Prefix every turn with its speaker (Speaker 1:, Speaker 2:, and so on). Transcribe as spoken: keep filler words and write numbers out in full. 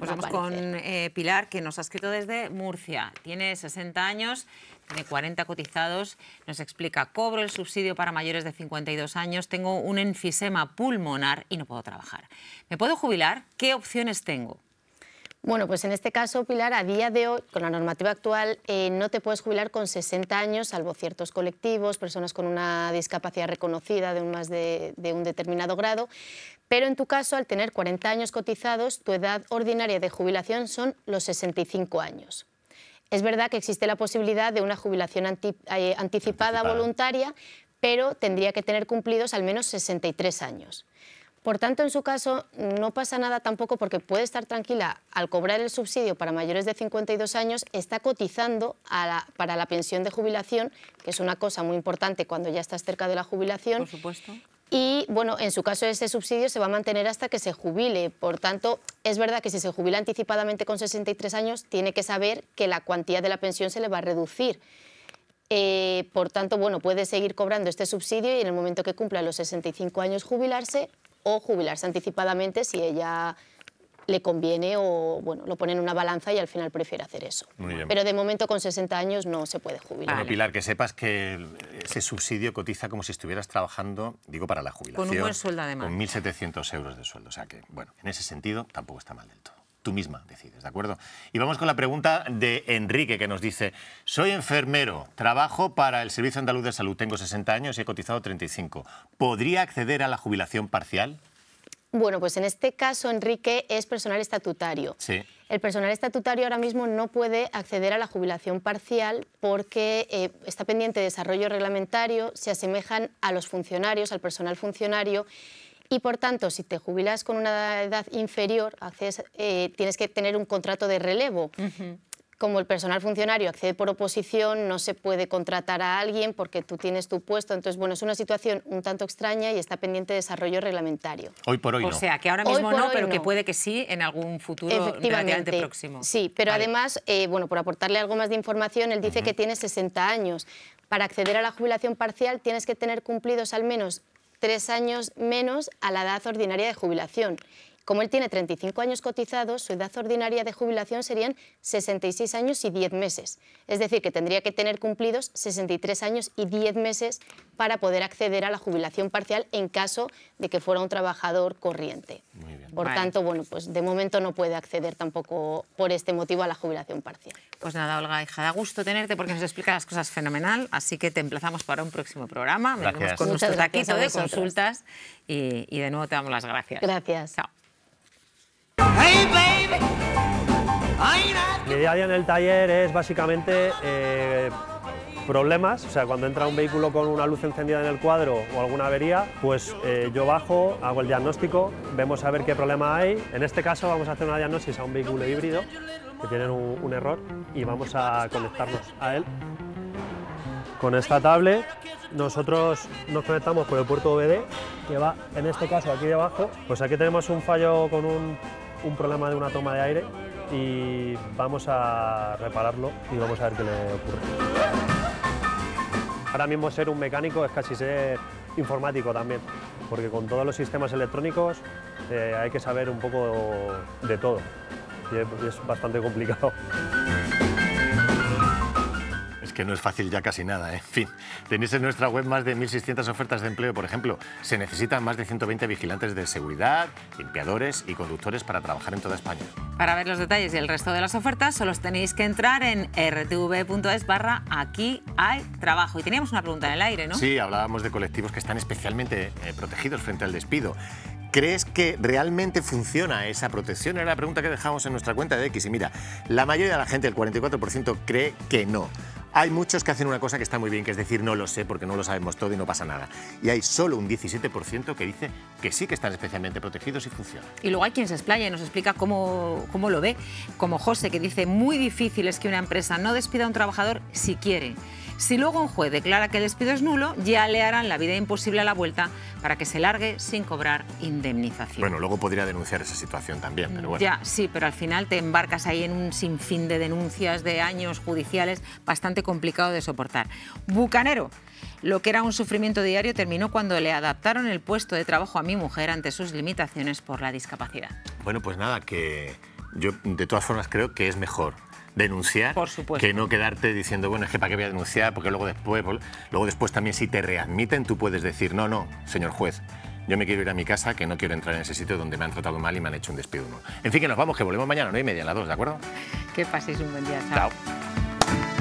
Speaker 1: Pues
Speaker 2: va
Speaker 1: vamos
Speaker 2: a
Speaker 1: con
Speaker 2: aparecer.
Speaker 1: eh, Pilar, que nos ha escrito desde Murcia. Tiene sesenta años, tiene cuarenta cotizados. Nos explica, cobro el subsidio para mayores de cincuenta y dos años, tengo un enfisema pulmonar y no puedo trabajar. ¿Me puedo jubilar? ¿Qué opciones tengo?
Speaker 2: Bueno, pues en este caso, Pilar, a día de hoy, con la normativa actual, eh, no te puedes jubilar con sesenta años, salvo ciertos colectivos, personas con una discapacidad reconocida de un, más de, de un determinado grado, pero en tu caso, al tener cuarenta años cotizados, tu edad ordinaria de jubilación son los sesenta y cinco años. Es verdad que existe la posibilidad de una jubilación anti, eh, anticipada, anticipada voluntaria, pero tendría que tener cumplidos al menos sesenta y tres años. Por tanto, en su caso, no pasa nada tampoco porque puede estar tranquila al cobrar el subsidio para mayores de cincuenta y dos años, está cotizando a la, para la pensión de jubilación, que es una cosa muy importante cuando ya estás cerca de la jubilación.
Speaker 1: Por supuesto.
Speaker 2: Y, bueno, en su caso ese subsidio se va a mantener hasta que se jubile. Por tanto, es verdad que si se jubila anticipadamente con sesenta y tres años, tiene que saber que la cuantía de la pensión se le va a reducir. Eh, por tanto, bueno, puede seguir cobrando este subsidio y en el momento que cumpla los sesenta y cinco años jubilarse, o jubilarse anticipadamente si ella le conviene o bueno, lo pone en una balanza y al final prefiere hacer eso.
Speaker 3: Muy bien.
Speaker 2: Pero de momento con sesenta años no se puede jubilar.
Speaker 3: Bueno, Pilar, que sepas que ese subsidio cotiza como si estuvieras trabajando, digo, para la jubilación.
Speaker 1: Con un buen sueldo además.
Speaker 3: Con mil setecientos euros de sueldo. O sea que, bueno, en ese sentido tampoco está mal del todo. Tú misma decides, ¿de acuerdo? Y vamos con la pregunta de Enrique, que nos dice: soy enfermero, trabajo para el Servicio Andaluz de Salud, tengo sesenta años y he cotizado treinta y cinco. ¿Podría acceder a la jubilación parcial?
Speaker 2: Bueno, pues en este caso, Enrique es personal estatutario.
Speaker 3: Sí.
Speaker 2: El personal estatutario ahora mismo no puede acceder a la jubilación parcial porque eh, está pendiente de desarrollo reglamentario, se asemejan a los funcionarios, al personal funcionario, y por tanto, si te jubilas con una edad inferior, accedes, eh, tienes que tener un contrato de relevo. Uh-huh. Como el personal funcionario accede por oposición, no se puede contratar a alguien porque tú tienes tu puesto. Entonces, bueno, es una situación un tanto extraña y está pendiente de desarrollo reglamentario.
Speaker 3: Hoy por hoy no.
Speaker 1: O sea, que ahora mismo no, pero
Speaker 2: no.
Speaker 1: que puede que sí en algún futuro relativamente próximo.
Speaker 2: Sí, pero vale. Además, eh, bueno, por aportarle algo más de información, él dice uh-huh. que tiene sesenta años. Para acceder a la jubilación parcial tienes que tener cumplidos al menos tres años menos a la edad ordinaria de jubilación. Como él tiene treinta y cinco años cotizados, su edad ordinaria de jubilación serían sesenta y seis años y diez meses. Es decir, que tendría que tener cumplidos sesenta y tres años y diez meses para poder acceder a la jubilación parcial en caso de que fuera un trabajador corriente.
Speaker 3: Muy bien.
Speaker 2: Por
Speaker 1: vale.
Speaker 2: tanto, bueno, pues de momento no puede acceder tampoco por este motivo a la jubilación parcial.
Speaker 1: Pues nada, Olga, hija, da gusto tenerte porque nos explica las cosas fenomenal, así que te emplazamos para un próximo programa.
Speaker 3: Gracias.
Speaker 1: Con
Speaker 2: Muchas
Speaker 1: nuestro
Speaker 2: gracias
Speaker 1: taquito
Speaker 2: a
Speaker 1: de
Speaker 2: vosotros.
Speaker 1: consultas y, y de nuevo te damos las gracias.
Speaker 2: Gracias.
Speaker 1: Chao.
Speaker 4: Mi día a día en el taller es básicamente eh, problemas, o sea, cuando entra un vehículo con una luz encendida en el cuadro o alguna avería, pues eh, yo bajo, hago el diagnóstico, vemos a ver qué problema hay. En este caso vamos a hacer una diagnosis a un vehículo híbrido que tiene un, un error y vamos a conectarnos a él. Con esta tablet nosotros nos conectamos por el puerto V D, que va en este caso aquí debajo. Pues aquí tenemos un fallo con un, un problema de una toma de aire y vamos a repararlo y vamos a ver qué le ocurre. Ahora mismo ser un mecánico es casi ser informático también, porque con todos los sistemas electrónicos eh, hay que saber un poco de todo y es, es bastante complicado.
Speaker 3: Que no es fácil ya casi nada, ¿eh? En fin, tenéis en nuestra web más de mil seiscientas ofertas de empleo. Por ejemplo, se necesitan más de ciento veinte vigilantes de seguridad, limpiadores y conductores para trabajar en toda España.
Speaker 1: Para ver los detalles y el resto de las ofertas, solo os tenéis que entrar en r t v punto es barra aquí hay trabajo. Y teníamos una pregunta en el aire, ¿no?
Speaker 3: Sí, hablábamos de colectivos que están especialmente eh, protegidos frente al despido. ¿Crees que realmente funciona esa protección? Era la pregunta que dejamos en nuestra cuenta de X. Y mira, la mayoría de la gente, el cuarenta y cuatro por ciento, cree que no. Hay muchos que hacen una cosa que está muy bien, que es decir, no lo sé porque no lo sabemos todo y no pasa nada. Y hay solo un diecisiete por ciento que dice que sí que están especialmente protegidos y funciona.
Speaker 1: Y luego hay quien se explaya y nos explica cómo, cómo lo ve, como José, que dice: muy difícil es que una empresa no despida a un trabajador si quiere. Si luego un juez declara que el despido es nulo, ya le harán la vida imposible a la vuelta para que se largue sin cobrar indemnización.
Speaker 3: Bueno, luego podría denunciar esa situación también, pero bueno.
Speaker 1: Ya, sí, pero al final te embarcas ahí en un sinfín de denuncias, de años judiciales, bastante complicado de soportar. Bucanero. Lo que era un sufrimiento diario terminó cuando le adaptaron el puesto de trabajo a mi mujer ante sus limitaciones por la discapacidad.
Speaker 3: Bueno, pues nada, que, yo de todas formas creo que es mejor denunciar
Speaker 1: Por supuesto.
Speaker 3: que no quedarte diciendo, bueno, es que para qué voy a denunciar, porque luego después, luego después también si te readmiten tú puedes decir, no, no, señor juez, yo me quiero ir a mi casa, que no quiero entrar en ese sitio donde me han tratado mal y me han hecho un despido. ¿No? En fin, que nos vamos, que volvemos mañana a nueve y media, a las dos, ¿de acuerdo?
Speaker 1: Que paséis un buen día. Chao.
Speaker 3: Chao.